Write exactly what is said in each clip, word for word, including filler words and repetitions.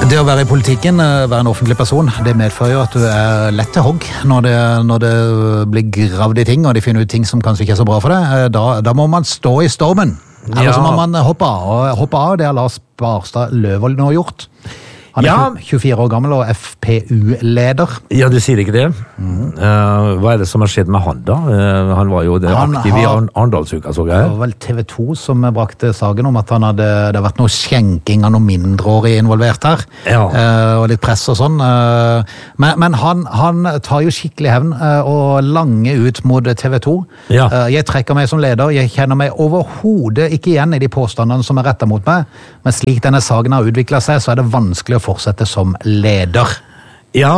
Det å være i politikken, være en offentlig person, det medfører jo at du er lett til hogg når det, når det blir gravd i ting, og de finner ut ting som kanskje ikke er så bra for deg. Da, da må man stå i stormen. Eller så må man hoppe av. Og hoppe av, det har Lars Barstad Løvold nå gjort. Han er ja. tjuefire år gammel og F P U-leder. Ja, du sier ikke det. Mm. Uh, hva er det som har skjedd med han da? Uh, han var jo det aktiv har, i Arendalsuka, så jeg. Det var vel T V to som brakte saken om at han hadde, det hadde vært noe skjenking av noen mindreårige involvert her. Ja. Uh, og litt press og sånn. Uh, men men han, han tar jo skikkelig hevn uh, og langer ut mot T V to. Ja. Uh, jeg trekker meg som leder. Jeg kjenner meg overhodet ikke igjen i de påstandene som er rettet mot meg. Men slik denne saken har utviklet seg, så er det vanskelig å fortsette som leder. Ja,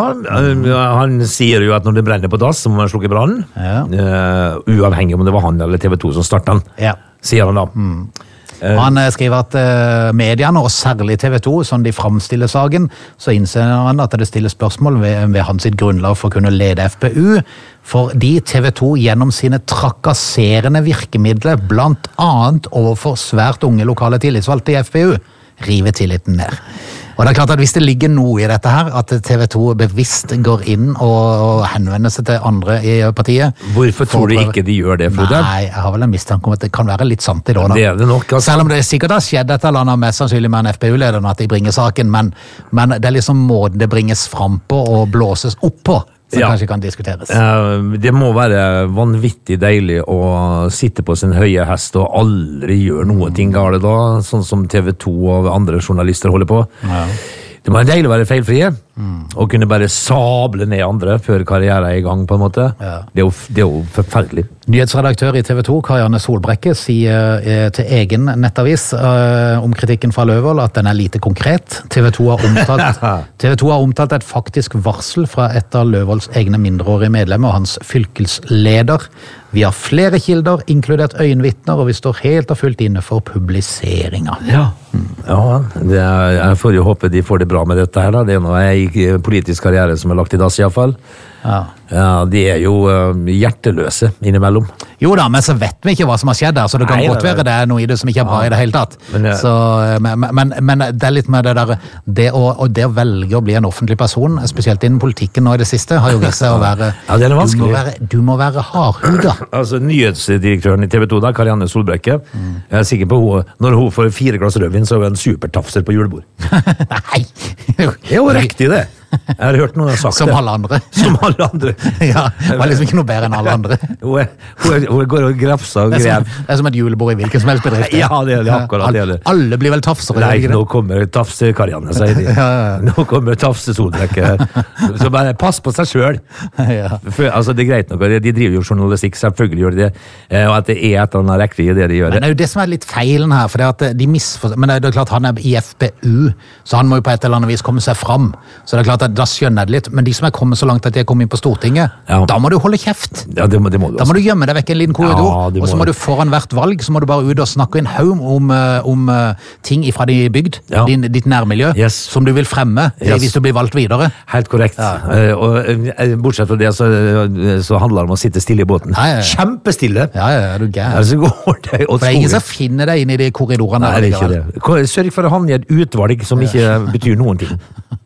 han sier jo at når det brenner på dass, så må man slukke brannen. Ja. Uh, uavhengig om det var han eller T V to som startet han, ja. Sier han da. Mm. Uh, han skriver at uh, mediene, og særlig T V to, sånn de fremstiller saken, så innser han at det stiller spørsmål ved, ved hans sitt grunnlag for å kunne lede F P U, fordi T V to gjennom sine trakasserende virkemidler, blant annet overfor svært unge lokale tillitsvalgte i F P U, river tilliten ned. Og det er klart at hvis det ligger noe i dette her, at T V to bevisst går inn og henvender seg til andre i partiet. Hvorfor tror du ikke de gjør det, Frode? Nei, jeg har vel en mistanke om at det kan være litt sant i det. Det er det nok, altså. Selv om det sikkert har skjedd et eller annet mest sannsynlig med en F P U-lederen at de bringer saken, men, men det er liksom måten det bringes fram på og blåses opp på. Som ja. Kanskje kan diskuteres. Det må være vanvittig deilig å sitte på sin høye hest og aldri gjøre noe ting gale da, sånn som T V to og andre journalister holder på. Ja. Det må være deilig å være feilfrie, mm. og kunne bare sable ned andre før karrieren er i gang, på en måte. Ja. Det, er jo, det er jo forferdelig. Nyhetsredaktør i T V to, Karianne Solbrekke, sier eh, til egen nettavis eh, om kritikken fra Løvold at den er lite konkret. T V to har omtalt, T V to har omtalt et faktisk varsel fra et av Løvolds egne mindreårige medlemmer og hans fylkesleder. Vi har flere kilder, inkludert øyenvittner, og vi står helt og fullt inne for publiseringa. Ja, mm. ja det er, jeg får jo håpe de får det bra med dette her da. Det er noe jeg i politisk karriere som er lagt i dass i hvert fall. Ja. Ja, de er jo uh, hjerteløse innimellom. Jo da, men så vet vi ikke hva som har skjedd der, så det kan Nei, godt være det er noe i det som ikke er bra ja. I det hele tatt. Men, ja. så, men, men, men det er litt med det der, det å, og det å velge å bli en offentlig person, spesielt innen politikken nå i det siste, har jo vist seg å være, ja, det er du må være, du må være hardhuda. Altså, nyhetsdirektøren i T V to da, Karianne Solbrekke, mm. jeg er sikker på hun, når hun får fire glass rødvin, så er hun en supertafser på julebord. Nei! Det er jo riktig det. Jeg har hørt noen har sagt Som det. Alle andre. Som alle andre. Ja, det var liksom ikke noe bedre enn alle andre. Hun, hun, hun går og grafser og grev. Det er som et julebord i hvilken som helst bedrift. Ja, det er det akkurat. Det er det. Alle blir vel tafsere. Nei, nå kommer tafse Karianne, sier de. Ja, ja. Nå kommer tafse Solbrekke. Så bare pass på seg selv. Ja. For, altså, det er greit nok, de driver jo journalistikk, selvfølgelig gjør de det. Og at det er et eller annet rekkelig i det de gjør. Men det er jo det som er litt feilen her, for det er at de misforstår. Men det er klart han er i F P U, så han må jo på et eller annet vis komme seg fram. Så det er klart at da skjønner det litt. Men de som er kommet så langt at de er kommet inn på Stortinget, ja. Da må du holde kjeft. Ja, det må, det må du da må du gjemme deg vekk en liten korridor, ja, og så må, må du foran hvert valg, så må du bare ut og snakke en haug om, om ting fra din bygd, ja. din, ditt nærmiljø, yes. Som du vil fremme yes. Hvis du blir valgt videre. Helt korrekt. Ja. Uh, og bortsett fra det, så, så handler det om å sitte stille i båten. Ja, ja. Kjempestille. Ja, ja, er du gæren. Altså, går det, for det er ingen som finner deg inn i de korridorene. Nei, det er ikke det. Sørg for å ha i et utvalg som ikke betyr noen ting.